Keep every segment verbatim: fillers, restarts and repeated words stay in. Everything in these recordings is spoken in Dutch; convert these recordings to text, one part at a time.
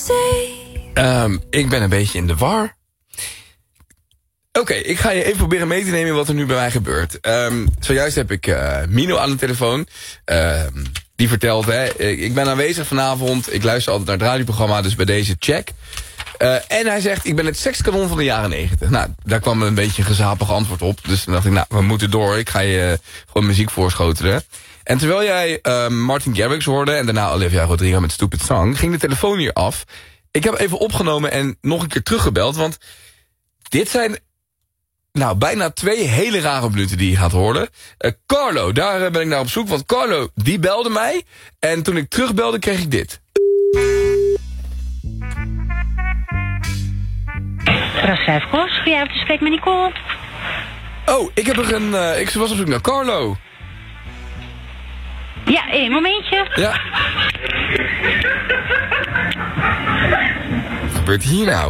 Um, ik ben een beetje in de war. Oké, okay, ik ga je even proberen mee te nemen wat er nu bij mij gebeurt. Um, zojuist heb ik uh, Mino aan de telefoon. Uh, die vertelt, hè, ik ben aanwezig vanavond. Ik luister altijd naar het radioprogramma, dus bij deze check. Uh, en hij zegt, ik ben het sekskanon van de jaren negentig. Nou, daar kwam een beetje een gezapig antwoord op. Dus toen dacht ik, nou, we moeten door. Ik ga je uh, gewoon muziek voorschotelen. En terwijl jij uh, Martin Garrix hoorde en daarna Olivia Rodrigo met Stupid Song, ging de telefoon hier af. Ik heb even opgenomen en nog een keer teruggebeld, want dit zijn nou bijna twee hele rare minuten die je gaat horen. Uh, Carlo, daar uh, ben ik naar op zoek, want Carlo, die belde mij. En toen ik terugbelde, kreeg ik dit. Vrachtschrijf Kors, ga jij even te spreken met Nicole? Oh, ik heb er een, uh, ik was op zoek naar Carlo. Ja, één momentje. Ja. Wat gebeurt hier nou?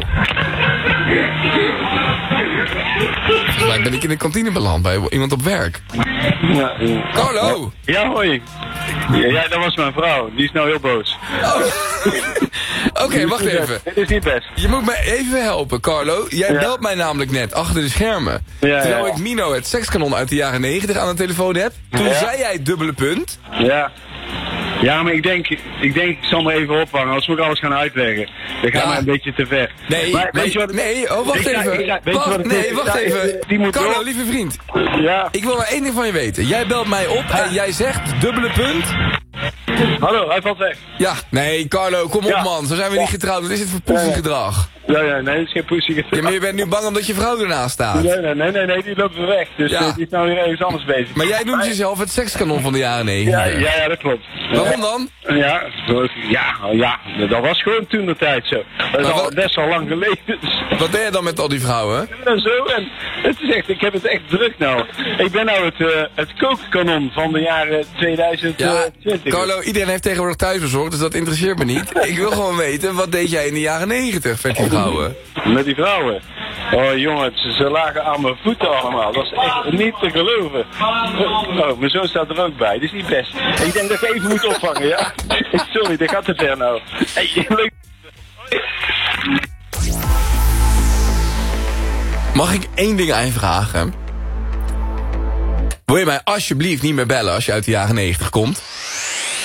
Volgens mij ben ik in de kantine beland bij iemand op werk. Ja, ja. Carlo! Ja, hoi. Ja, dat was mijn vrouw. Die is nou heel boos. Oh. Oké, okay, wacht even. Het is niet best. Je moet me even helpen, Carlo. Jij ja. belt mij namelijk net achter de schermen. Ja, terwijl ja. ik Mino, het sekskanon uit de jaren negentig, aan de telefoon heb. Toen ja. zei jij dubbele punt. Ja. Ja, maar ik denk, ik denk, ik zal me even opvangen, anders moet ik alles gaan uitleggen. Dat gaat ja. mij een beetje te ver. Nee, maar, weet je wat, nee, oh, wacht ik even. Ga, ik ga, wacht, wat nee, wacht ga, even. Die moet Carlo, lieve vriend. Ja. Ik wil maar één ding van je weten. Jij belt mij op ja. en jij zegt dubbele punt. Hallo, hij valt weg. Ja, nee, Carlo, kom op ja. man. Zo zijn we ja. niet getrouwd. Wat is dit voor poesiegedrag? Ja, ja, nee, het is geen poesiegedrag. Ja, maar je bent nu bang omdat je vrouw ernaast staat. Nee, nee, nee, nee, nee die loopt weer weg. Dus ja. uh, die is nou weer ergens anders bezig. Maar jij noemt jezelf het sekskanon van de jaren negentig. Ja, ja, ja, dat klopt. Waarom dan? Ja, ja, ja, dat was gewoon toen de tijd zo. Dat is al wat, best al lang geleden. Wat deed je dan met al die vrouwen? En zo, en het is echt, ik heb het echt druk nou. Ik ben nou het, uh, het kookkanon van de jaren tweeduizend twintig. Ja, Carlo, iedereen heeft tegenwoordig thuisbezorgd, dus dat interesseert me niet. Ik wil gewoon weten, wat deed jij in de jaren negentig met die vrouwen? Met die vrouwen? Oh jongen, ze lagen aan mijn voeten allemaal. Dat is echt niet te geloven. Oh, mijn zoon staat er ook bij. Dat is niet best. Ik denk dat ik even moet opvangen, ja? Sorry, dat gaat te ver nou. Hey, leuk. Mag ik één ding aan je vragen? Wil je mij alsjeblieft niet meer bellen als je uit de jaren negentig komt?